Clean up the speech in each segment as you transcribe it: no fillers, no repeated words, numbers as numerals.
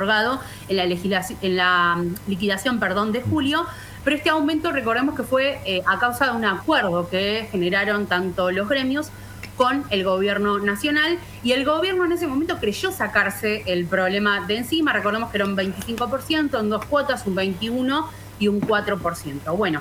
otorgado en la liquidación de julio, pero este aumento recordemos que fue a causa de un acuerdo que generaron tanto los gremios con el gobierno nacional, y el gobierno en ese momento creyó sacarse el problema de encima. Recordemos que era un 25%, en 2 cuotas, un 21% y un 4%. Bueno,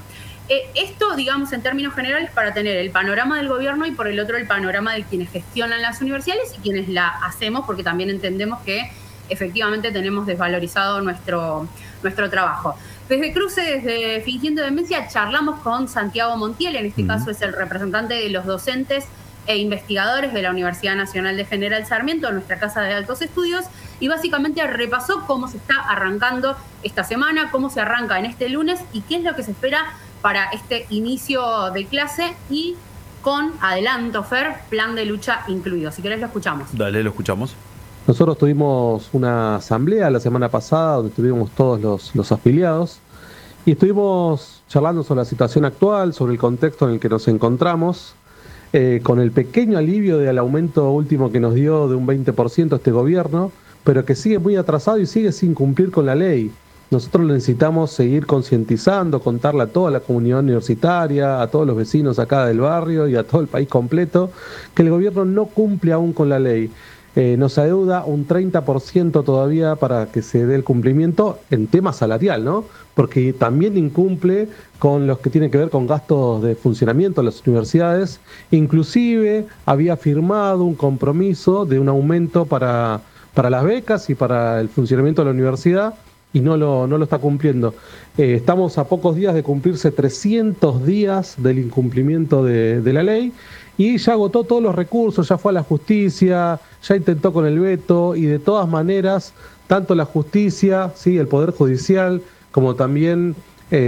esto, digamos, en términos generales, para tener el panorama del gobierno y por el otro el panorama de quienes gestionan las universidades y quienes la hacemos, porque también entendemos que efectivamente tenemos desvalorizado nuestro trabajo. Desde Cruce, desde Fingiendo Demencia, charlamos con Santiago Montiel, en este caso es el representante de los docentes e investigadores de la Universidad Nacional de General Sarmiento, nuestra casa de altos estudios, y básicamente repasó cómo se está arrancando esta semana, cómo se arranca en este lunes y qué es lo que se espera para este inicio de clase, y con adelanto, Fer, plan de lucha incluido. Si querés lo escuchamos. Dale, lo escuchamos. Nosotros tuvimos una asamblea la semana pasada donde tuvimos todos los afiliados y estuvimos charlando sobre la situación actual, sobre el contexto en el que nos encontramos, con el pequeño alivio del aumento último que nos dio de un 20% este gobierno, pero que sigue muy atrasado y sigue sin cumplir con la ley. Nosotros necesitamos seguir concientizando, contarle a toda la comunidad universitaria, a todos los vecinos acá del barrio y a todo el país completo, que el gobierno no cumple aún con la ley. Nos adeuda un 30% todavía para que se dé el cumplimiento en tema salarial, ¿no? Porque también incumple con los que tienen que ver con gastos de funcionamiento de las universidades. Inclusive había firmado un compromiso de un aumento para las becas y para el funcionamiento de la universidad y no lo está cumpliendo. Estamos a pocos días de cumplirse 300 días del incumplimiento de la ley, y ya agotó todos los recursos, ya fue a la justicia, ya intentó con el veto, y de todas maneras, tanto la justicia, ¿sí?, el Poder Judicial, como también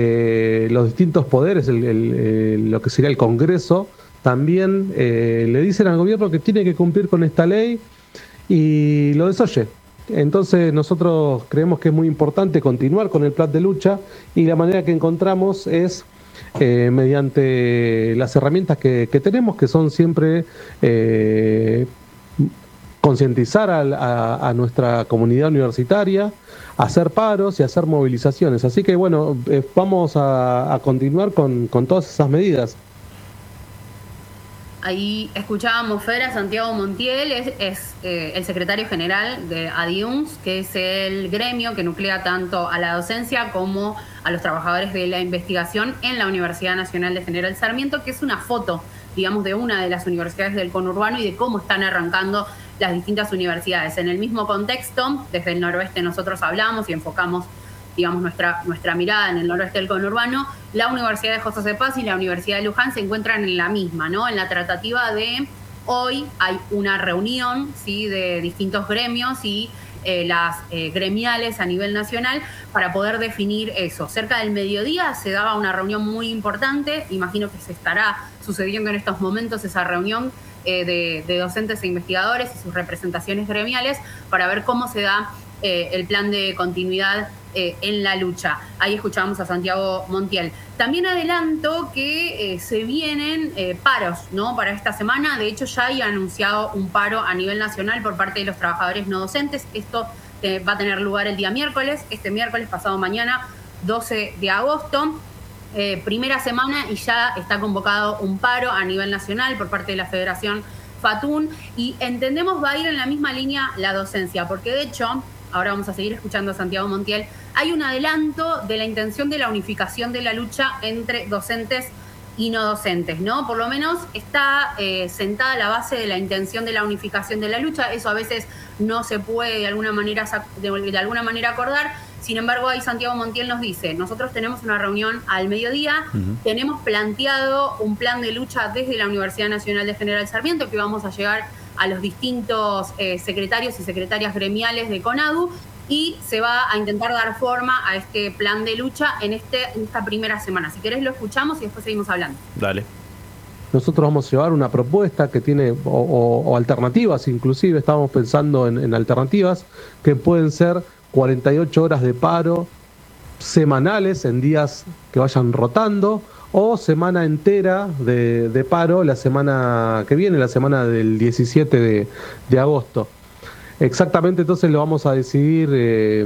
los distintos poderes, lo que sería el Congreso, también le dicen al gobierno que tiene que cumplir con esta ley y lo desoye. Entonces nosotros creemos que es muy importante continuar con el plan de lucha, y la manera que encontramos es mediante las herramientas que tenemos, que son siempre concientizar a nuestra comunidad universitaria, hacer paros y hacer movilizaciones. Así que bueno, vamos a continuar con todas esas medidas. Ahí escuchábamos, Fer, a Santiago Montiel, es el secretario general de ADIUNS, que es el gremio que nuclea tanto a la docencia como a los trabajadores de la investigación en la Universidad Nacional de General Sarmiento, que es una foto, digamos, de una de las universidades del conurbano y de cómo están arrancando las distintas universidades. En el mismo contexto, desde el noroeste nosotros hablamos y enfocamos, digamos, nuestra mirada en el noroeste del conurbano. La Universidad de José de Paz y la Universidad de Luján se encuentran en la misma, ¿no? En la tratativa de hoy hay una reunión, ¿sí?, de distintos gremios y las gremiales a nivel nacional para poder definir eso. Cerca del mediodía se daba una reunión muy importante, imagino que se estará sucediendo en estos momentos esa reunión de docentes e investigadores y sus representaciones gremiales para ver cómo se da el plan de continuidad en la lucha. Ahí escuchábamos a Santiago Montiel. También adelanto que se vienen paros, ¿no?, para esta semana. De hecho, ya hay anunciado un paro a nivel nacional por parte de los trabajadores no docentes. Esto va a tener lugar el día miércoles, este miércoles, pasado mañana, 12 de agosto. Primera semana y ya está convocado un paro a nivel nacional por parte de la Federación FATUN, y entendemos va a ir en la misma línea la docencia, porque de hecho, ahora vamos a seguir escuchando a Santiago Montiel, hay un adelanto de la intención de la unificación de la lucha entre docentes y no docentes, ¿no? Por lo menos está sentada la base de la intención de la unificación de la lucha. Eso a veces no se puede de alguna manera acordar. Sin embargo, ahí Santiago Montiel nos dice, nosotros tenemos una reunión al mediodía, tenemos planteado un plan de lucha desde la Universidad Nacional de General Sarmiento, que vamos a llegar a los distintos secretarios y secretarias gremiales de CONADU, y se va a intentar dar forma a este plan de lucha en esta primera semana. Si querés lo escuchamos y después seguimos hablando. Dale. Nosotros vamos a llevar una propuesta que tiene, o alternativas, inclusive estamos pensando en alternativas que pueden ser 48 horas de paro semanales en días que vayan rotando, o semana entera de paro la semana que viene, la semana del 17 de agosto. Exactamente, entonces lo vamos a decidir